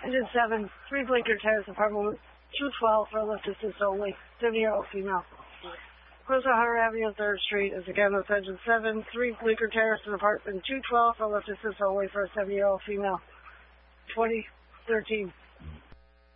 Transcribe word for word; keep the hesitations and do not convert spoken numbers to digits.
Engine seven, three Blinker Terrace, apartment two twelve for lift assist only, seven-year-old female. Cruise on Hunter Avenue, third Street is again with engine seven, three Blinker Terrace, and apartment two twelve for lift assist only for a seven-year-old female. twenty thirteen.